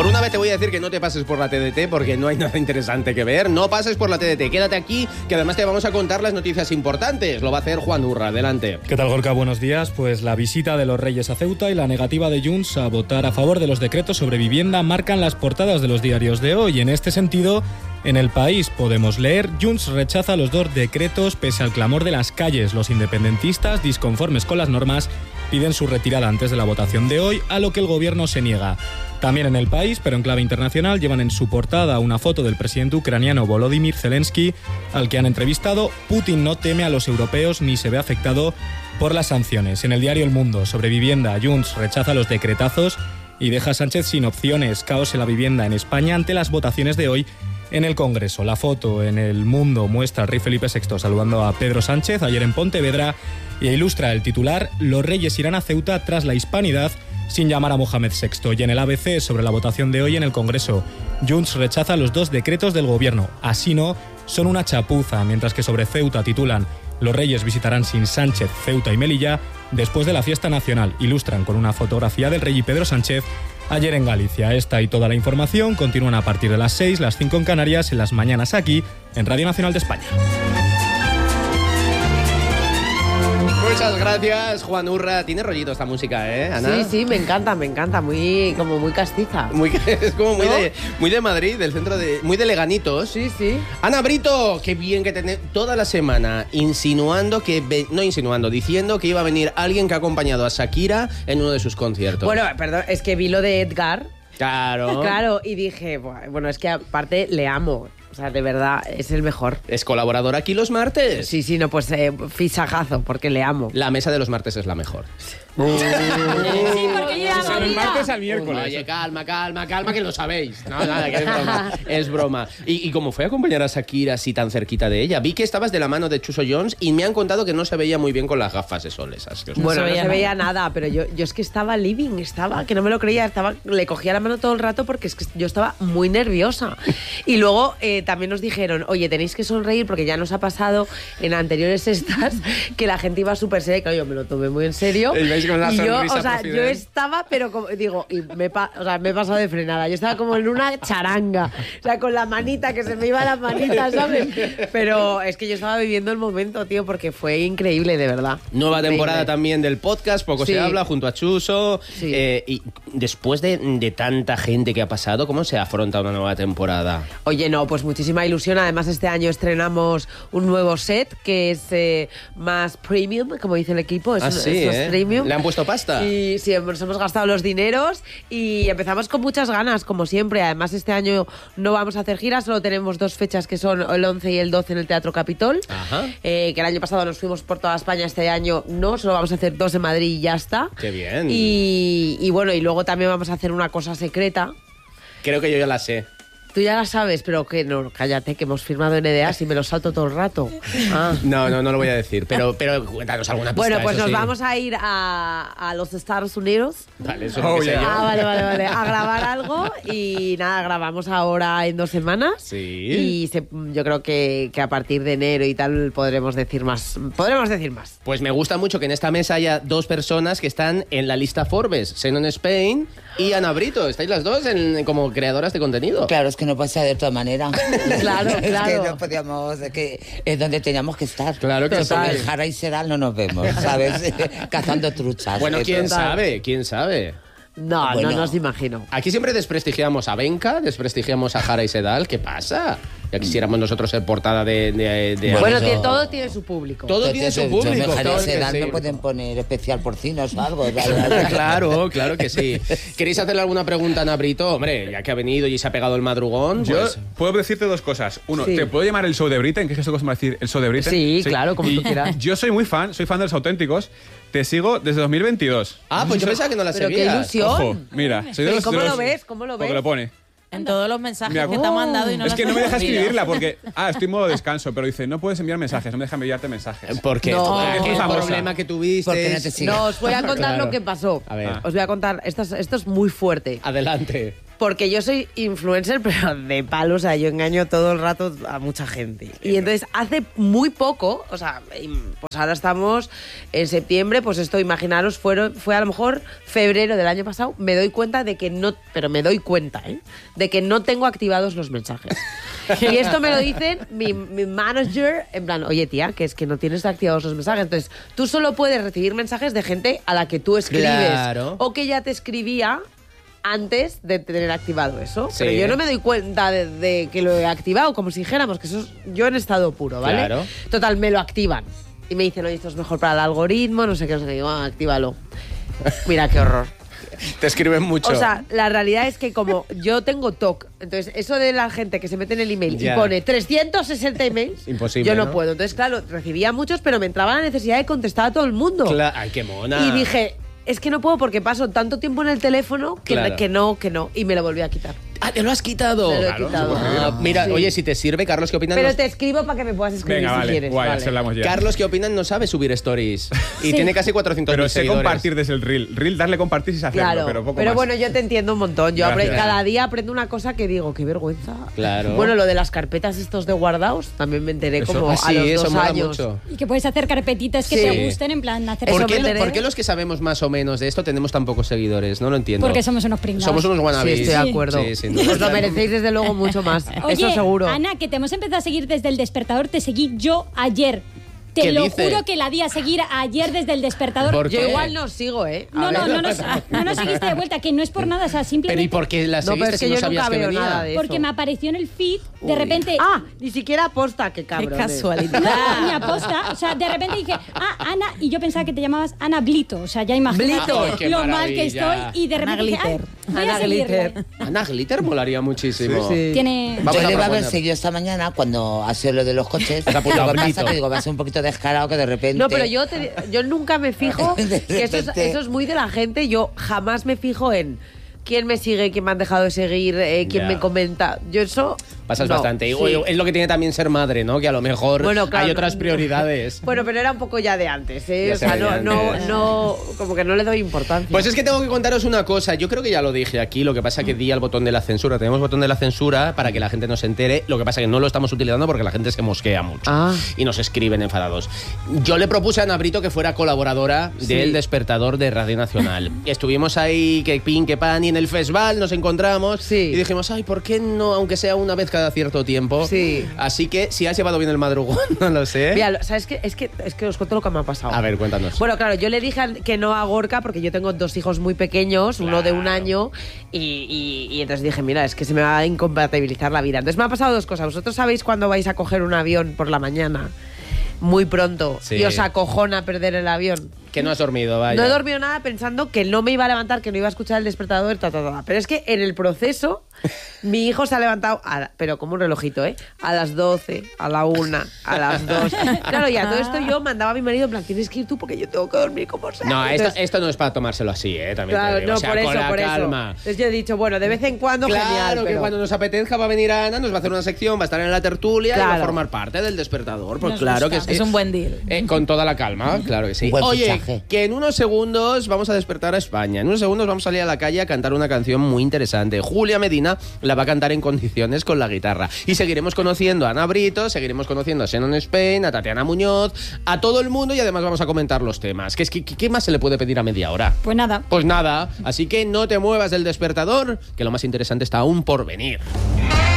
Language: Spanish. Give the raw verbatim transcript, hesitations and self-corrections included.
Por una vez te voy a decir que no te pases por la T D T porque no hay nada interesante que ver. No pases por la T D T, quédate aquí, que además te vamos a contar las noticias importantes. Lo va a hacer Juan Urra, adelante. ¿Qué tal, Gorka? Buenos días. Pues la visita de los Reyes a Ceuta y la negativa de Junts a votar a favor de los decretos sobre vivienda marcan las portadas de los diarios de hoy. En este sentido, en El País podemos leer: Junts rechaza los dos decretos pese al clamor de las calles. Los independentistas, disconformes con las normas, piden su retirada antes de la votación de hoy, a lo que el gobierno se niega. También en El País, pero en clave internacional, llevan en su portada una foto del presidente ucraniano Volodymyr Zelensky, al que han entrevistado. Putin no teme a los europeos ni se ve afectado por las sanciones. En el diario El Mundo, sobre vivienda, Junts rechaza los decretazos y deja a Sánchez sin opciones. Caos en la vivienda en España ante las votaciones de hoy en el Congreso. La foto en El Mundo muestra al rey Felipe sexto saludando a Pedro Sánchez ayer en Pontevedra y ilustra el titular: los reyes irán a Ceuta tras la hispanidad sin llamar a Mohamed sexto. Y en el A B C, sobre la votación de hoy en el Congreso, Junts rechaza los dos decretos del gobierno. Así no, son una chapuza. Mientras que sobre Ceuta titulan: los reyes visitarán sin Sánchez Ceuta y Melilla después de la fiesta nacional. Ilustran con una fotografía del rey y Pedro Sánchez ayer en Galicia. Esta y toda la información continúan a partir de las seis, las cinco en Canarias, en las mañanas aquí, en Radio Nacional de España. Muchas gracias, Juan Urra. Tiene rollito esta música, ¿eh, Ana? Sí, sí, me encanta, me encanta. Muy, como muy castiza. Muy, es como muy, ¿no? de, muy de Madrid, del centro de... Muy de Leganitos. Sí, sí. Ana Brito, qué bien que tenés toda la semana insinuando que... Ve, no insinuando, diciendo que iba a venir alguien que ha acompañado a Shakira en uno de sus conciertos. Bueno, perdón, es que vi lo de Edgar. Claro. Claro, y dije, bueno, es que aparte le amo. O sea, de verdad, es el mejor. Es colaborador aquí los martes. Sí, sí, no, pues eh, fichajazo, porque le amo. La mesa de los martes es la mejor. Sí, porque yo ya El martes al miércoles. Oye, calma, calma, calma, que lo sabéis. No, nada, que es broma. Es broma. ¿Y, y cómo fue acompañar a Shakira así tan cerquita de ella? Vi que estabas de la mano de Chuso Jones y me han contado que no se veía muy bien con las gafas de sol esas. Que os... Bueno, No se no veía se nada. veía nada, pero yo, yo es que estaba living, estaba, que no me lo creía, estaba, le cogía la mano todo el rato porque es que yo estaba muy nerviosa. Y luego eh, también nos dijeron, oye, tenéis que sonreír porque ya nos ha pasado en anteriores estas que la gente iba súper seria, y claro, yo me lo tomé muy en serio. Y veis con la y yo, sonrisa o sea, por yo Fidel. estaba, pero como, digo, y me, pa- o sea, me he pasado de frenada, yo estaba como en una charanga, o sea, con la manita, que se me iba la manita, ¿sabes? Pero es que yo estaba viviendo el momento, tío, porque fue increíble, de verdad. Nueva Increíble. temporada también del podcast, poco Sí. se habla, junto a Chuso. Sí. Eh, y después de, de tanta gente que ha pasado, ¿cómo se afronta una nueva temporada? Oye, no, pues muchísima ilusión. Además, este año estrenamos un nuevo set que es eh, más premium, como dice el equipo. Es, Ah, un- sí, es más ¿eh? premium. ¿Le han puesto pasta? Y sí, nos hemos gastado los dineros y empezamos con muchas ganas, como siempre. Además, este año no vamos a hacer giras, solo tenemos dos fechas que son el once y el doce en el Teatro Capitol. Ajá. Eh, que el año pasado nos fuimos por toda España, este año no, solo vamos a hacer dos en Madrid y ya está. Qué bien. Y, y bueno, y luego también vamos a hacer una cosa secreta. Creo que yo ya la sé. Tú ya la sabes, pero que no, cállate, que hemos firmado N D As y me lo salto todo el rato. Ah. No, no, no lo voy a decir, pero, pero cuéntanos alguna pista. Bueno, pues eso nos sí. vamos a ir a, a los Estados Unidos. Vale, eso es lo Oh, que sé yeah. yo. Ah, vale, vale, vale. A grabar algo y nada, grabamos ahora en dos semanas. Sí. Y se- yo creo que, que a partir de enero y tal podremos decir más. Podremos decir más. Pues me gusta mucho que en esta mesa haya dos personas que están en la lista Forbes, Xenon Spain y Ana Brito. Estáis las dos en- como creadoras de contenido. Claro, es que no pasa de todas maneras. Claro, Es que claro. no podíamos, es que es donde teníamos que estar. Claro que Total, sí. el Jara y Sedal no nos vemos, ¿sabes? Cazando truchas. Bueno, Eso. quién sabe, quién sabe. No, Bueno. no nos imagino. Aquí siempre desprestigiamos a Benca, desprestigiamos a Jara y Sedal. ¿Qué pasa? Ya quisiéramos nosotros ser portada de... de, de- Bueno, Bueno, eso- tiene- todo tiene su público. Todo tiene su público. Yo me claro que Sedal sí. me pueden poner especial porcinos o algo. Claro, claro que sí. ¿Queréis hacerle alguna pregunta a Ana Brito? Hombre, ya que ha venido y se ha pegado el madrugón, Yo pues... puedo decirte dos cosas. Uno, Sí. ¿te puedo llamar el show de Britain? ¿Qué es esto que se va a decir? ¿El show de Britain? Sí, claro, como Y tú quieras. Yo soy muy fan, soy fan de los auténticos. Te sigo desde dos mil veintidós. Ah, pues yo pensaba que no la Pero qué seguías. ilusión. Ojo, mira. Soy de ¿Y los, cómo de lo los- ves? ¿Cómo lo Porque ves? lo pone. En todos los mensajes Mira, que te ha mandado y no Es los que no has me deja respondido. escribirla porque... Ah, estoy en modo descanso, pero dice, no puedes enviar mensajes, no me deja enviarte mensajes. ¿Por qué? No, ¿Qué es muy es el famosa. problema que tuviste? ¿Por qué no te sigue? No, os voy a contar Claro. lo que pasó. A ver. Os voy a contar, esto es, esto es muy fuerte. Adelante. Porque yo soy influencer, pero de palo, o sea, yo engaño todo el rato a mucha gente. Y entonces, hace muy poco, o sea, pues ahora estamos en septiembre, pues esto, imaginaros, fueron, fue a lo mejor febrero del año pasado, me doy cuenta de que no, pero me doy cuenta, ¿eh? De que no tengo activados los mensajes. Y esto me lo dicen mi, mi manager, en plan, oye tía, que es que no tienes activados los mensajes. Entonces, tú solo puedes recibir mensajes de gente a la que tú escribes. Claro. O que ya te escribía antes de tener activado eso. Sí. Pero yo no me doy cuenta de, de que lo he activado, como si dijéramos que eso es yo en estado puro, ¿vale? Claro. Total, me lo activan. Y me dicen, oye, esto es mejor para el algoritmo, no sé qué, no sé qué. Digo, ah, actívalo. Mira, qué horror. Te escriben mucho. O sea, la realidad es que como yo tengo T O C, entonces eso de la gente que se mete en el email Ya. y pone trescientos sesenta emails, Imposible, yo no, ¿no? puedo. Entonces, claro, recibía muchos, pero me entraba la necesidad de contestar a todo el mundo. Cla- Ay, qué mona. Y dije, es que no puedo porque paso tanto tiempo en el teléfono que, Claro. que no, que no. Y me lo volví a quitar. Ah, te lo has quitado. Me lo he Claro, quitado. Ah, mira, Sí. oye, si te sirve, Carlos, ¿qué opinan? Pero Nos- te escribo para que me puedas escribir Venga, si vale, quieres. guay, vale. así hablamos ya. Carlos, ¿qué opinan? No sabe subir stories. Y Sí. tiene casi cuatrocientos Pero mil sé seguidores. compartir desde el reel. Reel, darle compartir sin hacerlo, Claro, pero poco pero más. bueno, yo te entiendo un montón. Yo Gracias. apre- cada día aprendo una cosa que digo, qué vergüenza. Claro. Bueno, lo de las carpetas estos de guardaos, también me enteré Eso- como Ah, a sí, los eso dos mola años. mucho. Y que puedes hacer carpetitas que Sí. te gusten, en plan, hacer Eso ¿Por me qué, lo- enteré. por qué los que sabemos más o menos de esto tenemos tan pocos seguidores? No lo entiendo. Porque somos unos pringados. Somos unos Sí, wannabes. estoy de acuerdo. Sí, sin duda. Os lo merecéis desde luego mucho más. Oye, Eso seguro. Ana, que te hemos empezado a seguir desde el despertador, te seguí yo ayer. Te ¿Qué lo dice? juro que la di a seguir ayer desde el despertador. ¿Por Yo qué? igual no sigo, ¿eh? A No, no, ver. no nos, no nos seguiste de vuelta, que no es por nada, o sea, Pero ¿y simplemente por qué la No, pero seguiste es que si no yo sabías nunca que veo venía? nada de porque eso. me apareció en el feed, de Uy. repente... Ah, ni siquiera aposta, qué cabrón. Ni aposta, o sea, de repente dije, ah, Ana, y yo pensaba que te llamabas Ana Blito, o sea, ya imagínate Blito. Ay, qué lo mal que maravilla. estoy, y de Ana repente dije, ay, Glitter. voy a Ana seguirle. Glitter. Ana Glitter molaría muchísimo. Sí, sí. Tiene... Vamos Yo a le iba a haber proponer. seguido esta mañana cuando ha sido lo de los coches. Has apuntado Lo que Blito. pasa que digo, va a ser un poquito descarado que de repente... No, pero yo, te- yo nunca me fijo, De que eso es, repente. eso es muy de la gente, yo jamás me fijo en quién me sigue, quién me han dejado de seguir, eh, quién Ya. me comenta. Yo eso... Pasas no, bastante. Y, sí. oye, es lo que tiene también ser madre, ¿no? Que a lo mejor Bueno, claro, hay otras no- prioridades. Bueno, pero era un poco ya de antes, ¿eh? Ya O se sea, veía no, no, antes. no, como que no le doy importancia. Pues es que tengo que contaros una cosa. Yo creo que ya lo dije aquí. Lo que pasa que di al botón de la censura. Tenemos botón de la censura para que la gente no se entere. Lo que pasa que no lo estamos utilizando porque la gente se mosquea mucho. Ah. Y nos escriben enfadados. Yo le propuse a Ana Brito que fuera colaboradora del Despertador de Radio Nacional. Estuvimos ahí, que pin, que pan, y en el festival nos encontramos. Sí. Y dijimos, ay, ¿por qué no? Aunque sea una vez cada cierto tiempo. Sí. Así que si has llevado bien el madrugón, no lo sé. Mira, lo- ¿sabes qué? Es que, es que os cuento lo que me ha pasado. A ver, cuéntanos. Bueno, claro, yo le dije al- que no a Gorka porque yo tengo dos hijos muy pequeños, uno de un año, y, y- y entonces dije, mira, es que se me va a incompatibilizar la vida. Entonces me han pasado dos cosas. ¿Vosotros sabéis cuándo vais a coger un avión por la mañana? Muy pronto. Sí. Y os acojona perder el avión. Que no has dormido, vaya. No he dormido nada pensando que no me iba a levantar, que no iba a escuchar el despertador, ta, ta, ta. Pero es que en el proceso, mi hijo se ha levantado, a la- pero como un relojito, ¿eh? A las doce, a la una, a las dos. Claro, ya todo esto yo mandaba a mi marido en plan, tienes que ir tú porque yo tengo que dormir como sea. No, esto, Entonces, esto no es para tomárselo así, ¿eh? También te claro, digo. no, O sea, por eso, con la por calma. eso. Entonces yo he dicho, bueno, de vez en cuando Claro, genial, que pero... cuando nos apetezca va a venir Ana, nos va a hacer una sección, va a estar en la tertulia y va a Claro. formar parte del despertador. Pues Nos claro gusta. que sí. Es un buen deal. Eh, con toda la calma, claro que sí. Un buen Oye, fichaje. que en unos segundos vamos a despertar a España. En unos segundos vamos a salir a la calle a cantar una canción muy interesante. Julia Medina la va a cantar en condiciones con la guitarra. Y seguiremos conociendo a Ana Brito, seguiremos conociendo a Shannon Spain, a Tatiana Muñoz, a todo el mundo y además vamos a comentar los temas. ¿Qué, es que, ¿Qué más se le puede pedir a media hora? Pues nada. Pues nada, así que no te muevas del despertador, que lo más interesante está aún por venir.